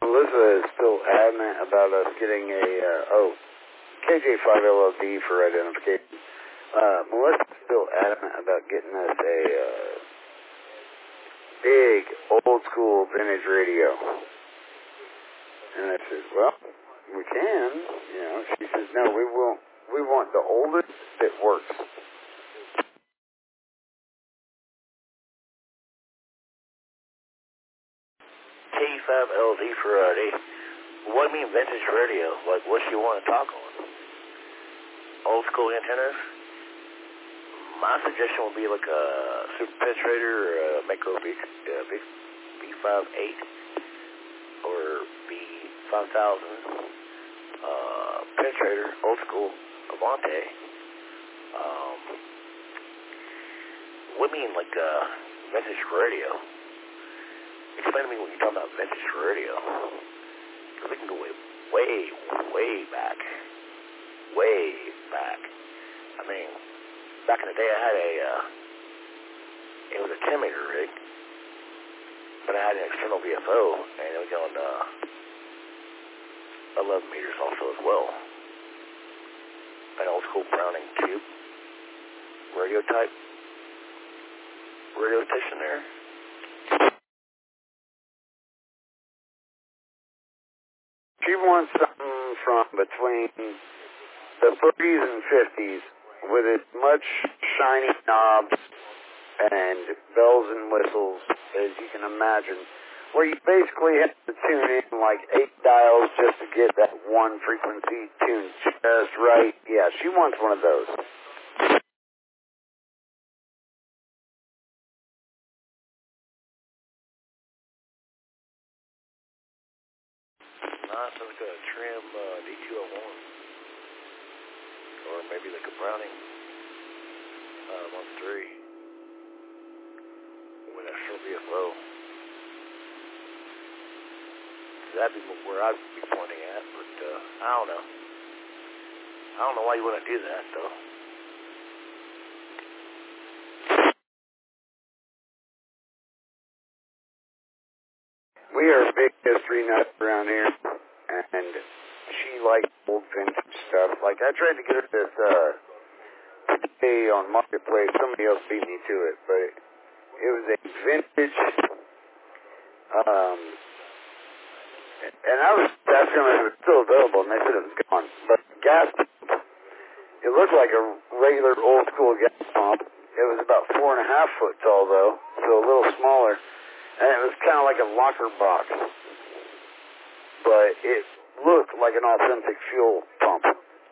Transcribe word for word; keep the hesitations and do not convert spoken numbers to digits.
Melissa is still adamant about us getting a, uh, oh, K J five L L D for identification. Uh, Melissa's still adamant about getting us a uh, big, old-school vintage radio. And I said, well, we can. You know, she says, no, we won't. We want the oldest that works. K five L D Friday. What do you mean vintage radio? Like, what do you want to talk on? Old school antennas? My suggestion would be like a super penetrator or a micro B, uh, B, B58 or B five thousand uh, penetrator, old school, Avante. Um, what do you mean like uh, vintage radio? Explain to me what you're talking about vintage radio. Because we can go way, way, way back. Way back. I mean, back in the day I had a, uh, it was a ten meter rig, but I had an external V F O, and it was on uh, eleven meters also as well. An old school Browning tube, radio type, radio station there. She wants something from between the thirties and fifties with as much shiny knobs and bells and whistles as you can imagine, where you basically have to tune in like eight dials just to get that one frequency tuned just right. Yeah, she wants one of those. Nice, like a trim uh, D two oh one, or maybe like a Browning uh, one three with an extra V F O. That'd be where I'd be pointing at, but uh, I don't know. I don't know why you wouldn't do that, though. We are big history nuts around here, and she likes old vintage stuff. Like, I tried to get her this, uh, today on Marketplace. Somebody else beat me to it, but it, it was a vintage, um, and I was asking them if it was still available, and they said it was gone. But gas pump, it looked like a regular old school gas pump. It was about four and a half foot tall, though, so a little smaller. And it was kind of like a locker box. But it looked like an authentic fuel